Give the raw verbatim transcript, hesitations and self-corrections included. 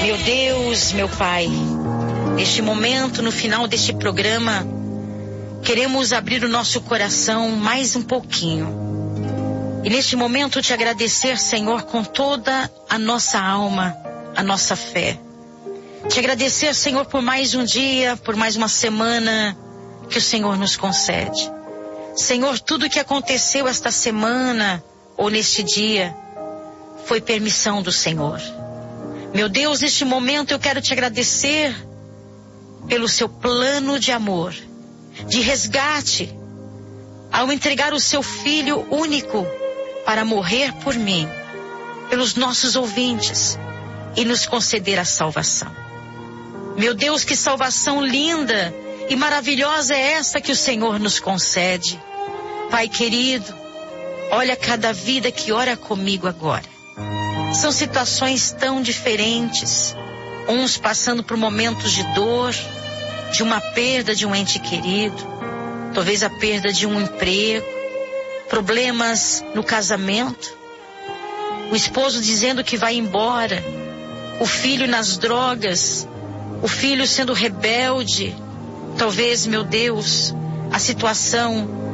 Meu Deus, meu Pai, neste momento, no final deste programa, queremos abrir o nosso coração mais um pouquinho. E neste momento te agradecer, Senhor, com toda a nossa alma, a nossa fé. Te agradecer, Senhor, por mais um dia, por mais uma semana que o Senhor nos concede. Senhor, tudo que aconteceu esta semana ou neste dia foi permissão do Senhor. Meu Deus, neste momento eu quero te agradecer pelo seu plano de amor, de resgate, ao entregar o seu Filho único para morrer por mim, pelos nossos ouvintes e nos conceder a salvação. Meu Deus, que salvação linda e maravilhosa é essa que o Senhor nos concede. Pai querido, olha cada vida que ora comigo agora. São situações tão diferentes, uns passando por momentos de dor, de uma perda de um ente querido, talvez a perda de um emprego, problemas no casamento, o esposo dizendo que vai embora, o filho nas drogas, o filho sendo rebelde, talvez, meu Deus, a situação